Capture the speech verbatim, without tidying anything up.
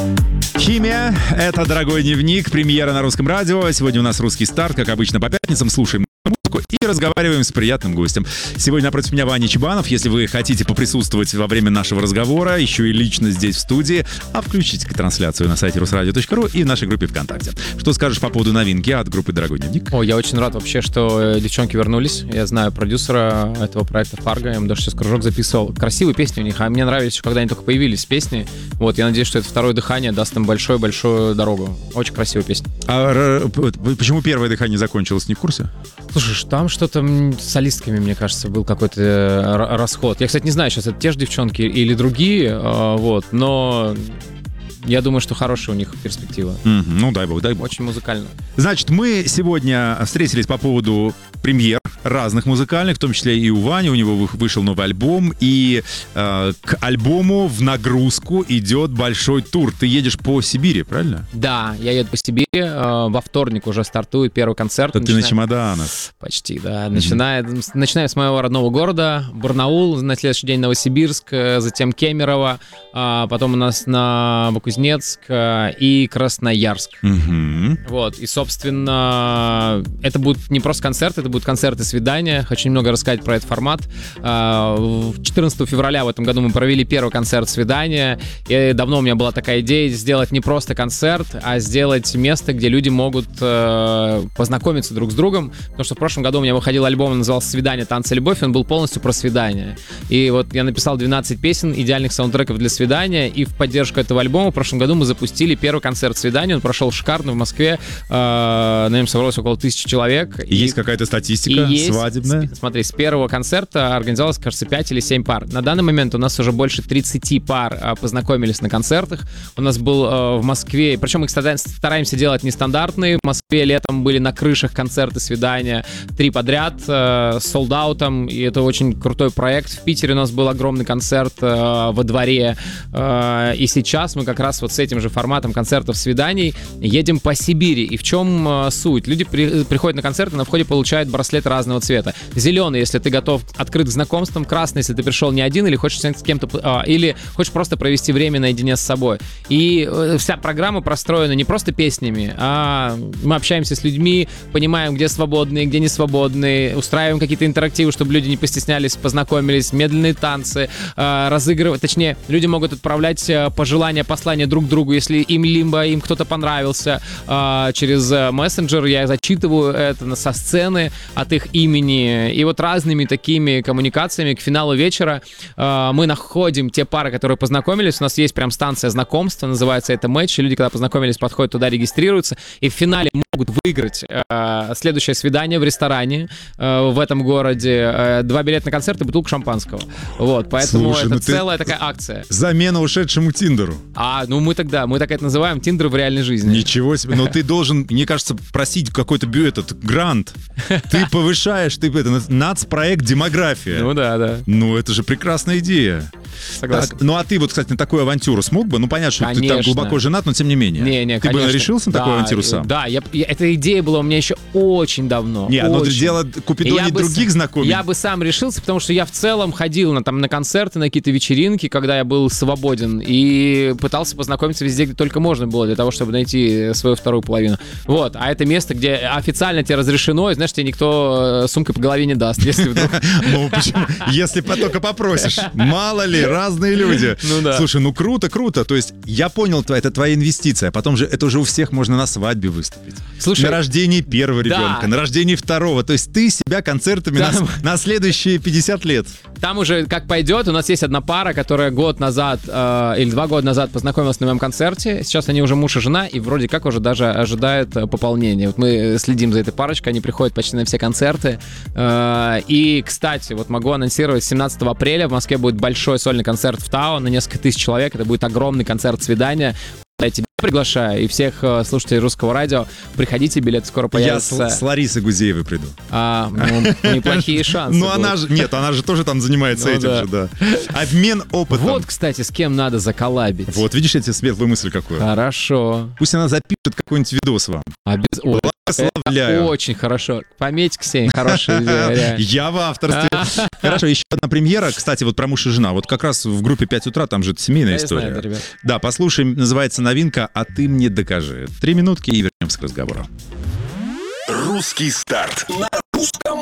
Химия — это «Дорогой дневник», премьера на Русском радио. Сегодня у нас русский старт, как обычно, по пятницам. Слушаем музыку и разговариваем с приятным гостем. Сегодня напротив меня Ваня Чебанов. Если вы хотите поприсутствовать во время нашего разговора, еще и лично здесь в студии, а включите трансляцию на сайте русрадио точка ру и в нашей группе ВКонтакте. Что скажешь по поводу новинки от группы «Дорогой дневник»? О, я очень рад вообще, что девчонки вернулись. Я знаю продюсера этого проекта Фарго, я ему даже сейчас кружок записывал. Красивые песни у них, а мне нравились еще, когда они только появились песни. Вот, я надеюсь, что это второе дыхание даст им большую-большую дорогу. Очень красивая песня. А почему первое дыхание закончилось, не в курсе? Слушай, там что-то с солистками, мне кажется, был какой-то расход. Я, кстати, не знаю, сейчас это те же девчонки или другие, вот, но я думаю, что хорошая у них перспектива. Mm-hmm. Ну, дай бог, дай бог. Очень музыкально. Значит, мы сегодня встретились по поводу премьер разных музыкальных, в том числе и у Вани, у него вышел новый альбом, и э, к альбому в нагрузку идет большой тур. Ты едешь по Сибири, правильно? Да, я еду по Сибири, э, во вторник уже стартует первый концерт. То ты на чемоданах. Почти, да. Mm-hmm. Начинаем, начинаем с моего родного города, Барнаул, на следующий день Новосибирск, затем Кемерово, а потом у нас Новокузнецк и Красноярск. Mm-hmm. Вот, и, собственно, это будет не просто концерт, это будут концерты, свидания. Хочу немного рассказать про этот формат. четырнадцатого февраля в этом году мы провели первый концерт свидания. И давно у меня была такая идея сделать не просто концерт, а сделать место, где люди могут познакомиться друг с другом. Потому что в прошлом году у меня выходил альбом, он назывался «Свидание, танцы, любовь», и он был полностью про свидание. И вот я написал двенадцать песен, идеальных саундтреков для свидания, и в поддержку этого альбома в прошлом году мы запустили первый концерт свидания. Он прошел шикарно в Москве. На нем собралось около тысячи человек. И есть какая-то статистика свадебная? Смотри, с первого концерта организовалось, кажется, пять или семь пар. На данный момент у нас уже больше тридцать пар познакомились на концертах. У нас был э, в Москве, причем их стараемся делать нестандартные. В Москве летом были на крышах концерты, свидания, три подряд, э, с солд-аутом, и это очень крутой проект. В Питере у нас был огромный концерт э, во дворе, э, и сейчас мы как раз вот с этим же форматом концертов, свиданий едем по Сибири. И в чем э, суть? Люди при, приходят на концерты, на входе получают браслет разного цвета. Зеленый, если ты готов, открыт к знакомствам. Красный, если ты пришел не один или хочешь с кем-то, а, или хочешь просто провести время наедине с собой. И э, вся программа простроена не просто песнями, а мы общаемся с людьми, понимаем, где свободные, где не свободные, устраиваем какие-то интерактивы, чтобы люди не постеснялись, познакомились, медленные танцы, э, разыгрывать, точнее, люди могут отправлять э, пожелания, послания друг другу, если им либо им кто-то понравился, э, через э, мессенджер я зачитываю это со сцены от их имени, и вот разными такими коммуникациями к финалу вечера э, мы находим те пары, которые познакомились. У нас есть прям станция знакомства, называется это матч, и люди, когда познакомились, подходят туда, регистрируются, и в финале могут выиграть э, следующее свидание в ресторане э, в этом городе, э, два билета на концерт и бутылку шампанского. Вот, поэтому Слушай, это ну целая такая акция. Замена ушедшему Тиндеру. А, ну мы тогда, мы так это называем, Тиндер в реальной жизни. Ничего себе, но ты должен, мне кажется, просить какой-то этот грант. Ты повышаешь, ты это, нацпроект «Демография». Ну да, да. Ну это же прекрасная идея. Согласен. Так, ну а ты вот, кстати, на такую авантюру смог бы? Ну понятно, что Конечно. ты там глубоко женат, но тем не менее. Не, не, ты конечно. бы решился на да, такую авантюру сам? Да, я, я, эта идея была у меня еще очень давно. Не, но очень. ты дело Купидоне других бы, знакомых. Я бы сам решился, потому что я в целом ходил на, там, на концерты, на какие-то вечеринки, когда я был свободен, и пытался познакомиться везде, где только можно было, для того, чтобы найти свою вторую половину. Вот, а это место, где официально тебе разрешено, и, знаешь, тебе никто сумкой по голове не даст, если вдруг... Ну почему? Если только попросишь. Мало ли, разные люди. Ну да. Слушай, ну круто, круто. То есть я понял, это твоя инвестиция. А потом же это уже у всех можно на свадьбе выступить. Слушай, на рождении первого ребенка, да. на рождении второго. То есть ты себя концертами да. на, на следующие пятьдесят лет. Там уже как пойдет. У нас есть одна пара, которая год назад э, или два года назад познакомилась на моем концерте. Сейчас они уже муж и жена, и вроде как уже даже ожидают э, пополнения. Вот мы следим за этой парочкой, они приходят почти на все концерты. Э, и, кстати, вот могу анонсировать, семнадцатого апреля в Москве будет большой сольный концерт в ТАО на несколько тысяч человек. Это будет огромный концерт свидания. Тебя приглашаю, и всех э, слушателей Русского радио. Приходите, билет скоро появится. Я с, с Ларисой Гузеевой приду. А, ну, неплохие шансы. Ну, она же... Нет, она же тоже там занимается Ну этим да. же, да. Обмен опытом. Вот, кстати, с кем надо заколлабить. Вот, видишь, я тебе светлую мысль какую. Хорошо. Пусть она запишет какой-нибудь видос вам. Обяз- Ой, Благословляю. это очень хорошо. Пометь, Ксения, хорошая идея, реально. Я в авторстве. Хорошо, еще одна премьера. Кстати, вот про муж и жена. Вот как раз в группе пять утра, там же это семейная Я история. знаю, да, ребят. Да, послушаем, называется новинка «А ты мне докажи». Три минутки и вернемся к разговору. Русский старт на русском